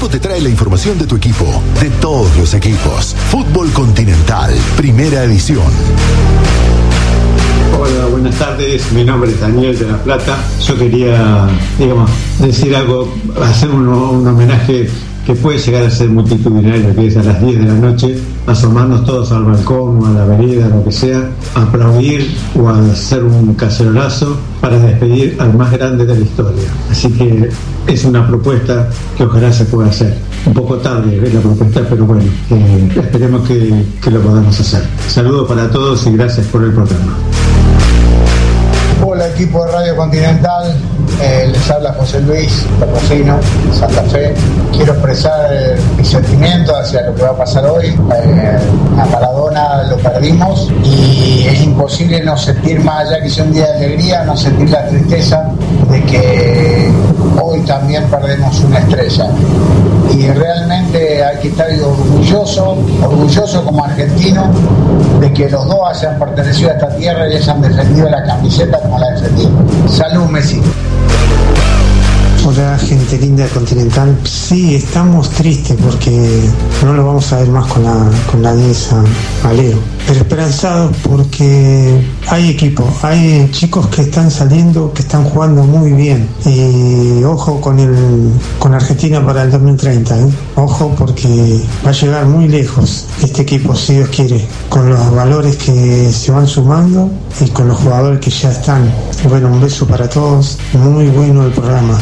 Tigo te trae la información de tu equipo, de todos los equipos. Fútbol Continental, primera edición. Hola, buenas tardes. Mi nombre es Daniel de La Plata. Yo quería, decir algo, hacer un homenaje que puede llegar a ser multitudinario, que es a las 10 de la noche, asomarnos todos al balcón o a la vereda, lo que sea, a aplaudir o a hacer un cacerolazo para despedir al más grande de la historia. Así que es una propuesta que ojalá se pueda hacer. Un poco tarde es la propuesta, pero bueno, esperemos que lo podamos hacer. Saludos para todos y gracias por el programa. Hola, equipo de Radio Continental, les habla José Luis Perrocino, Santa Fe. Quiero expresar mi sentimiento hacia lo que va a pasar hoy. A Maradona lo perdimos y es imposible no sentir, más allá que sea un día de alegría, no sentir la tristeza de que hoy también perdemos una estrella. Y realmente hay que estar orgulloso como argentino de que los dos hayan pertenecido a esta tierra y hayan defendido la camiseta como la defendieron. Salud, Messi. Hola, gente linda de Continental. Sí, estamos tristes porque no lo vamos a ver más con la 10 a Leo, pero esperanzados porque hay equipo, hay chicos que están saliendo, que están jugando muy bien. Y ojo con Argentina para el 2030, ojo, porque va a llegar muy lejos este equipo, si Dios quiere, con los valores que se van sumando y con los jugadores que ya están. Bueno, un beso para todos, muy bueno el programa.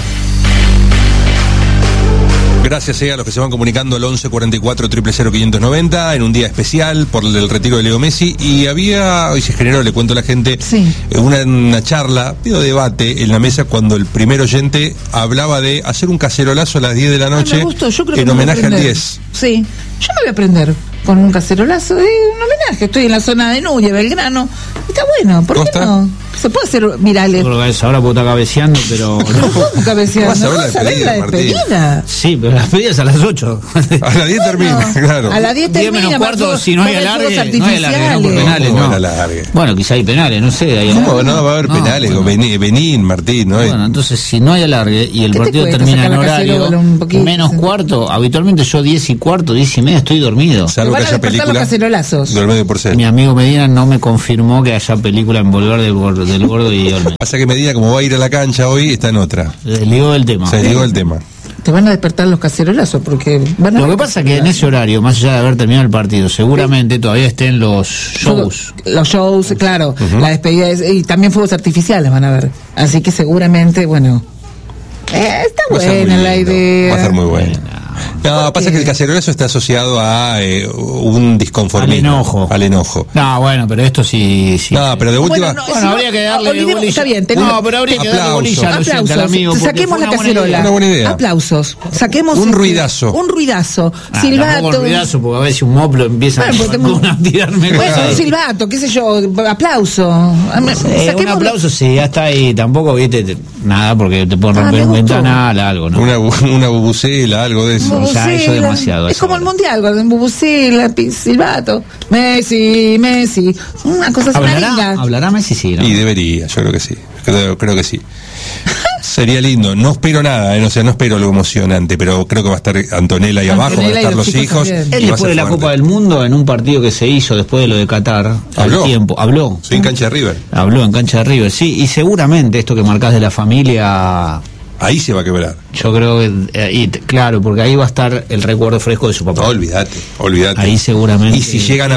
Gracias a los que se van comunicando al 11 44 000 590 en un día especial por el retiro de Leo Messi. Y hoy se generó, le cuento a la gente, una charla, debate en la mesa cuando el primer oyente hablaba de hacer un cacerolazo a las 10 de la noche. Me gustó. Yo creo en homenaje al 10. Sí, yo me voy a aprender con un cacerolazo, un homenaje. Estoy en la zona de Núñez, Belgrano. Está bueno, ¿por qué no? Se puede hacer virales. Creo que ahora puedo estar cabeceando, pero no puedo cabecear. ¿Vas a ver la despedida? Sí, pero la despedida es a las 8. A las 10 termina, claro. A las 10 termina. 10 menos cuarto, si no hay alargue, no hay alargue, no por penales, no. Bueno, quizá hay penales, no sé. ¿Cómo no va a haber penales? Benín, Martín, ¿no? Bueno, entonces si no hay alargue y el partido termina en horario menos cuarto, habitualmente yo 10 y cuarto, 10 y media estoy dormido. Salvo que haya película. Los por ser. Mi amigo Medina no me confirmó que haya película en Volver del Gordo y Olmedo. Pasa que Medina, como va a ir a la cancha hoy, está en otra. Se ligó el tema. Te van a despertar los cacerolazos porque lo que pasa es que en ese horario, más allá de haber terminado el partido, seguramente todavía estén los shows. Los shows, claro, la despedida y también fuegos artificiales van a ver. Así que seguramente, está buena la idea. Va a ser muy buena. No, pasa que el cacerolazo está asociado a un disconformismo. Al enojo. No, bueno, pero esto sí. No, pero de última. Habría que darle bolilla. Está bien, pero habría que darle bolilla. Aplausos. Saquemos la cacerola. Una buena idea. Aplausos. Saquemos un ruidazo. Silbato. Un ruidazo, porque a ver si un moplo empieza a tirarme. Un silbato, qué sé yo. Aplauso. Un aplauso, sí, ya está ahí. Tampoco, viste, nada, porque te pueden romper un ventanal, algo, ¿no? Una bubucela, algo de eso. Ya eso demasiado. Es como el mundial, con bubucela, silbato, Messi, una cosa así. ¿Hablará Messi? Sí, ¿no? Y debería, yo creo que sí. Creo que sí. Sería lindo. No espero nada, no espero algo emocionante, pero creo que va a estar Antonella ahí abajo, van a estar los hijos. Él después de la Copa del Mundo, en un partido que se hizo después de lo de Qatar, habló. Sí, en cancha de River. Habló en cancha de River, sí, y seguramente esto que marcás de la familia... Ahí se va a quebrar. Yo creo que, claro, porque ahí va a estar el recuerdo fresco de su papá. No, olvídate. Ahí seguramente. Y si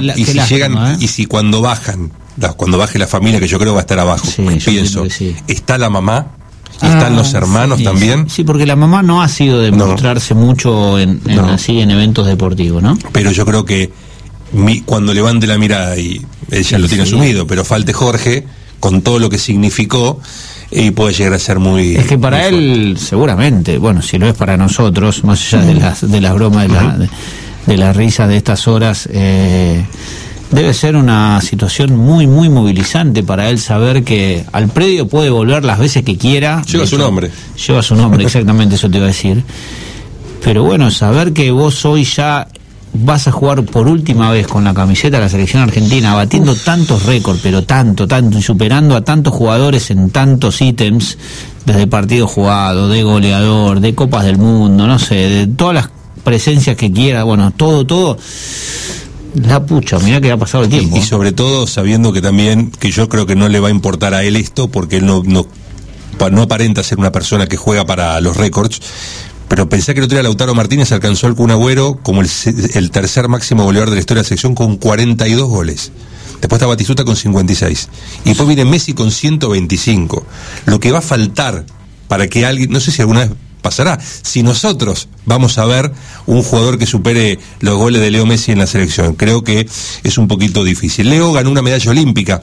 y si cuando baje la familia, que yo creo va a estar abajo, pienso, está la mamá, están los hermanos también. Sí, porque la mamá no ha sido de mostrarse mucho en eventos deportivos, ¿no? Pero yo creo que cuando levante la mirada, y ella lo tiene asumido, pero falte Jorge, con todo lo que significó, y puede llegar a ser muy... Es que para él, seguramente, si lo es para nosotros, más allá de las bromas, de las risas de estas horas, debe ser una situación muy, muy movilizante para él saber que al predio puede volver las veces que quiera. Lleva su nombre, exactamente, eso te iba a decir. Pero saber que vos hoy ya vas a jugar por última vez con la camiseta de la selección argentina, batiendo tantos récords, pero tanto, y superando a tantos jugadores en tantos ítems, desde partidos jugados, de goleador, de Copas del Mundo, no sé, de todas las presencias que quiera, bueno, todo, la pucha, mirá que ha pasado el tiempo. Y sobre todo sabiendo que también, que yo creo que no le va a importar a él esto, porque él no aparenta ser una persona que juega para los récords, pero pensé que el otro día Lautaro Martínez alcanzó al Kun Agüero como el tercer máximo goleador de la historia de la selección con 42 goles. Después está Batistuta con 56. Y después viene Messi con 125. Lo que va a faltar para que alguien, no sé si alguna vez pasará, si nosotros vamos a ver un jugador que supere los goles de Leo Messi en la selección. Creo que es un poquito difícil. Leo ganó una medalla olímpica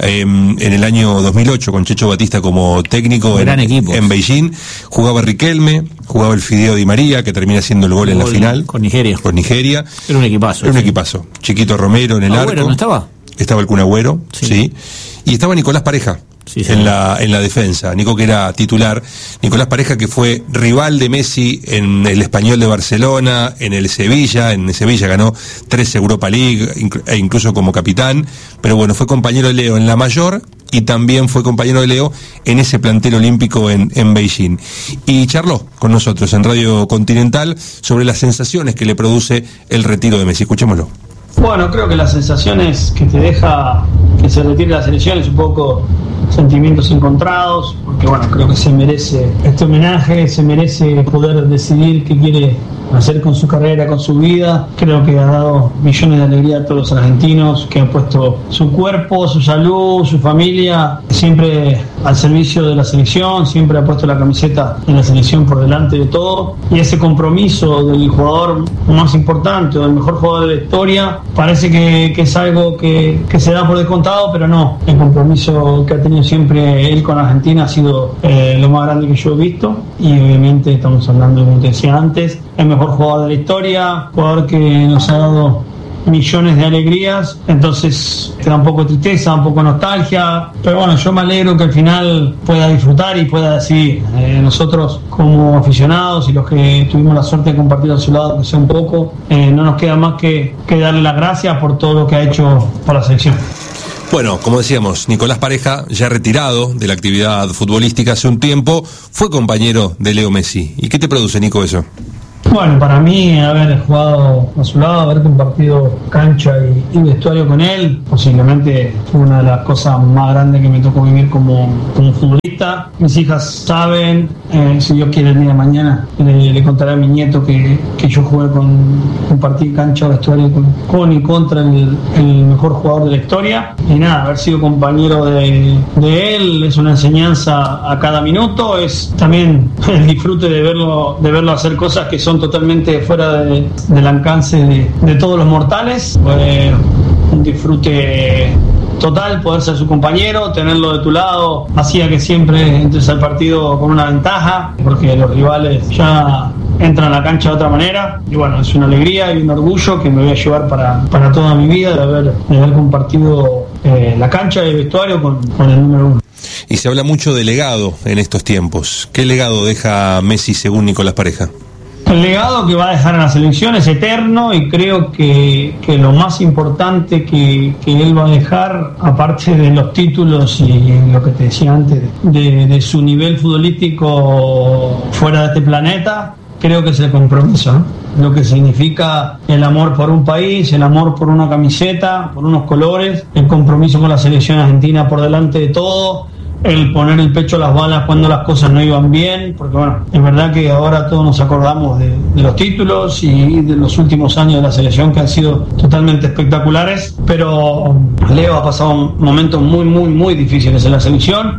en el año 2008 con Checho Batista como técnico en Beijing. Jugaba Riquelme, jugaba el Fideo Di María, que termina haciendo el gol en la final. Con Nigeria. Era un equipazo. Era un equipazo. Chiquito Romero en el arco. ¿No estaba? Estaba el Kun Agüero, sí. Y estaba Nicolás Pareja. Sí. En la defensa, Nico, que era titular. Nicolás Pareja, que fue rival de Messi en el Español de Barcelona, en el Sevilla. En Sevilla ganó 3 Europa League e incluso como capitán. Pero bueno, fue compañero de Leo en la mayor y también fue compañero de Leo en ese plantel olímpico en Beijing. Y charló con nosotros en Radio Continental sobre las sensaciones que le produce el retiro de Messi. Escuchémoslo. Bueno, creo que las sensaciones que te deja que se retire la selección es un poco sentimientos encontrados, porque bueno, creo que se merece este homenaje, se merece poder decidir qué quiere hacer con su carrera, con su vida. Creo que ha dado millones de alegría a todos los argentinos, que han puesto su cuerpo, su salud, su familia, siempre al servicio de la selección, siempre ha puesto la camiseta de la selección por delante de todo, y ese compromiso del jugador más importante o del mejor jugador de la historia parece que es algo que se da por descontado, pero no. El compromiso que ha tenido siempre él con Argentina ha sido lo más grande que yo he visto, y obviamente estamos hablando, como te decía antes, el mejor jugador de la historia, jugador que nos ha dado millones de alegrías. Entonces te da un poco de tristeza, un poco de nostalgia, pero bueno, yo me alegro que al final pueda disfrutar y pueda decir, nosotros como aficionados y los que tuvimos la suerte de compartir a su lado, que sea un poco, no nos queda más que darle las gracias por todo lo que ha hecho por la selección. Bueno, como decíamos, Nicolás Pareja, ya retirado de la actividad futbolística hace un tiempo, fue compañero de Leo Messi. ¿Y qué te produce, Nico, eso? Bueno, para mí haber jugado a su lado, haber compartido cancha y vestuario con él, posiblemente fue una de las cosas más grandes que me tocó vivir como futbolista. Mis hijas saben, si Dios quiere el día de mañana le contaré a mi nieto que yo jugué compartí cancha o vestuario con y contra el mejor jugador de la historia. Y nada, haber sido compañero de él es una enseñanza a cada minuto, es también el disfrute de verlo hacer cosas que son totalmente fuera del alcance de todos los mortales. Fue un disfrute total poder ser su compañero, tenerlo de tu lado, hacía que siempre entres al partido con una ventaja, porque los rivales ya entran a la cancha de otra manera, y bueno, es una alegría y un orgullo que me voy a llevar para toda mi vida de haber compartido la cancha y el vestuario con el número 1. Y se habla mucho de legado en estos tiempos. ¿Qué legado deja Messi según Nicolás Pareja? El legado que va a dejar en la selección es eterno, y creo que lo más importante que él va a dejar, aparte de los títulos y lo que te decía antes, de su nivel futbolístico fuera de este planeta, creo que es el compromiso, ¿no? Lo que significa el amor por un país, el amor por una camiseta, por unos colores, el compromiso con la selección argentina por delante de todo, el poner el pecho a las balas cuando las cosas no iban bien, porque bueno, es verdad que ahora todos nos acordamos de los títulos y de los últimos años de la selección que han sido totalmente espectaculares, pero Leo ha pasado momentos muy, muy, muy difíciles en la selección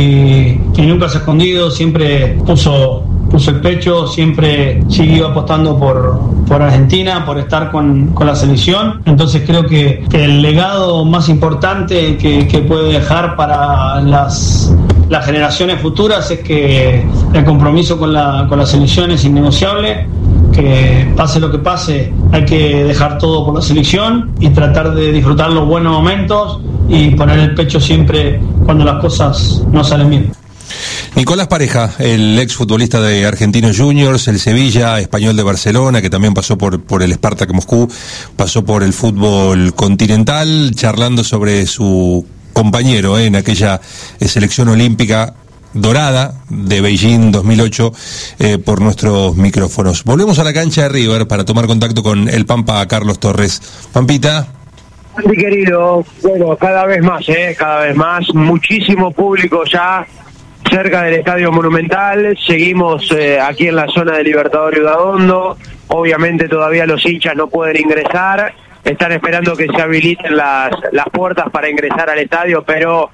y nunca se ha escondido, siempre puso el pecho, siempre siguió apostando por Argentina, por estar con la selección. Entonces creo que el legado más importante que puede dejar para las generaciones futuras es que el compromiso con la selección es innegociable, que pase lo que pase hay que dejar todo por la selección y tratar de disfrutar los buenos momentos y poner el pecho siempre cuando las cosas no salen bien. Nicolás Pareja, el exfutbolista de Argentinos Juniors, el Sevilla, Español de Barcelona, que también pasó por el Spartak Moscú, pasó por el fútbol continental, charlando sobre su compañero en aquella selección olímpica dorada de Beijing 2008 por nuestros micrófonos. Volvemos a la cancha de River para tomar contacto con el Pampa Carlos Torres. Pampita. Mi querido, bueno, cada vez más, muchísimo público ya cerca del Estadio Monumental. Seguimos aquí en la zona de Libertador Udaondo. Obviamente todavía los hinchas no pueden ingresar, están esperando que se habiliten las puertas para ingresar al estadio, pero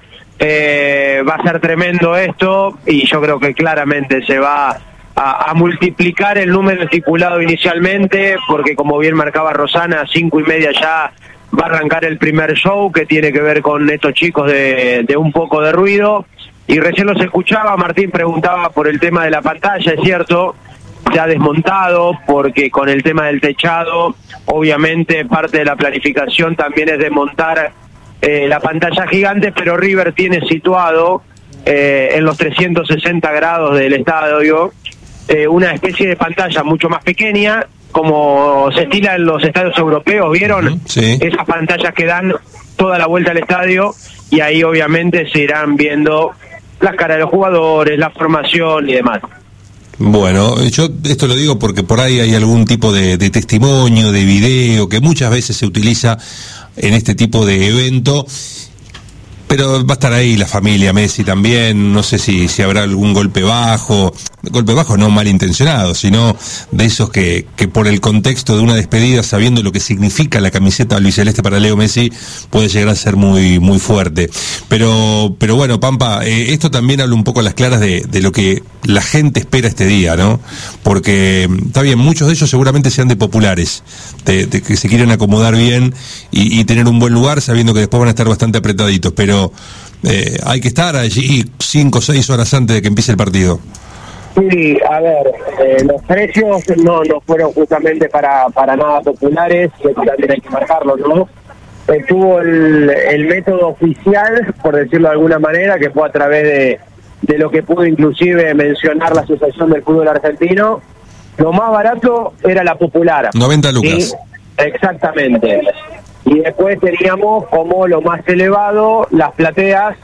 va a ser tremendo esto, y yo creo que claramente se va a multiplicar el número estipulado inicialmente, porque como bien marcaba Rosana, 5:30 ya va a arrancar el primer show, que tiene que ver con estos chicos de un poco de ruido. Y recién los escuchaba, Martín preguntaba por el tema de la pantalla, es cierto, se ha desmontado, porque con el tema del techado, obviamente parte de la planificación también es desmontar la pantalla gigante, pero River tiene situado en los 360 grados del estadio una especie de pantalla mucho más pequeña, como se estila en los estadios europeos, ¿vieron? Sí. Esas pantallas que dan toda la vuelta al estadio, y ahí obviamente se irán viendo las caras de los jugadores, la formación y demás. Bueno, yo esto lo digo porque por ahí hay algún tipo de testimonio, de video, que muchas veces se utiliza en este tipo de evento, pero va a estar ahí la familia Messi también. No sé si habrá algún golpe bajo no malintencionado, sino de esos que por el contexto de una despedida, sabiendo lo que significa la camiseta albiceleste para Leo Messi, puede llegar a ser muy muy fuerte. Pero bueno, Pampa, esto también habla un poco a las claras de lo que la gente espera este día, ¿no? Porque está bien, muchos de ellos seguramente sean de populares, de que se quieren acomodar bien y tener un buen lugar, sabiendo que después van a estar bastante apretaditos, pero hay que estar allí 5 o 6 horas antes de que empiece el partido. Sí, a ver, los precios no fueron justamente para nada populares, que también hay que marcarlo, ¿no? Tuvo el método oficial, por decirlo de alguna manera, que fue a través de lo que pudo inclusive mencionar la Asociación del Fútbol Argentino. Lo más barato era la popular. 90 lucas. ¿Sí? Exactamente. Y después teníamos como lo más elevado, las plateas,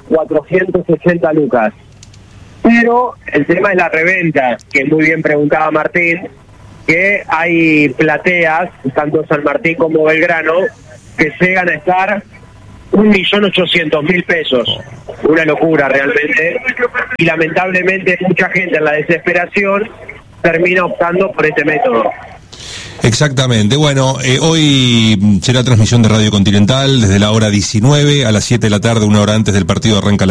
480 lucas. Pero el tema es la reventa, que muy bien preguntaba Martín, que hay plateas, tanto San Martín como Belgrano, que llegan a estar 1.800.000 pesos. Una locura realmente. Y lamentablemente mucha gente en la desesperación termina optando por este método. Exactamente. Bueno, hoy será transmisión de Radio Continental desde la hora 19 a las 7 de la tarde, una hora antes del partido arranca